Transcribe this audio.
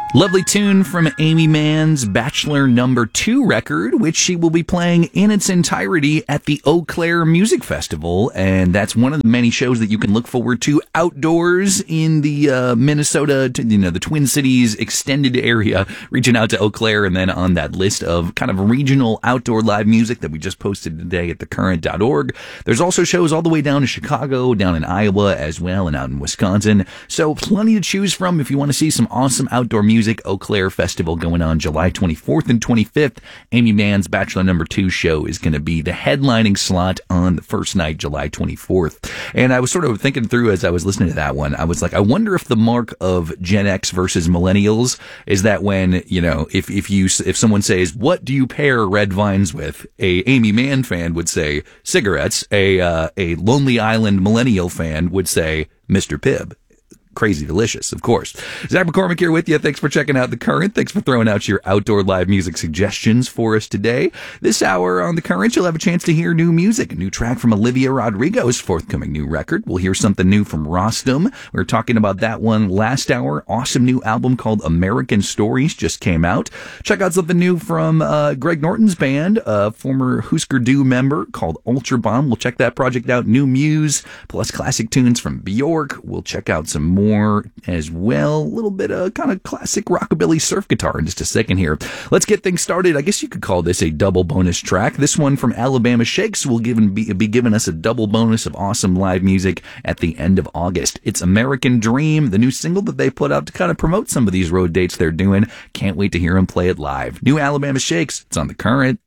Lovely tune from Amy Mann's Bachelor Number 2 record, which she will be playing in its entirety at the Eau Claire Music Festival. And that's one of the many shows that you can look forward to outdoors in the Minnesota, the Twin Cities extended area, reaching out to Eau Claire and then on that list of kind of regional outdoor live music that we just posted today at thecurrent.org. There's also shows all the way down to Chicago, down in Iowa as well, and out in Wisconsin. So plenty to choose from if you want to see some awesome outdoor music. Eau Claire Festival going on July 24th and 25th. Amy Mann's Bachelor Number 2 show is going to be the headlining slot on the first night, July 24th. And I was sort of thinking through as I was listening to that one, I was like, I wonder if the mark of Gen X versus millennials is that when, if someone says, what do you pair red vines with? A Amy Mann fan would say cigarettes. A Lonely Island millennial fan would say Mr. Pibb. Crazy delicious, of course. Zach McCormick here with you. Thanks for checking out The Current. Thanks for throwing out your outdoor live music suggestions for us today. This hour on The Current, you'll have a chance to hear new music. A new track from Olivia Rodrigo's forthcoming new record. We'll hear something new from Rostam. We were talking about that one last hour. Awesome new album called American Stories just came out. Check out something new from Greg Norton's band, a former Husker Du member called Ultra Bomb. We'll check that project out. New Muse, plus classic tunes from Bjork. We'll check out some more as well. A little bit of kind of classic rockabilly surf guitar in just a second here. Let's get things started. I guess you could call this a double bonus track. This one from Alabama Shakes will be giving us a double bonus of awesome live music at the end of August. It's American Dream, the new single that they put out to kind of promote some of these road dates they're doing. Can't wait to hear them play it live. New Alabama Shakes. It's on The Current.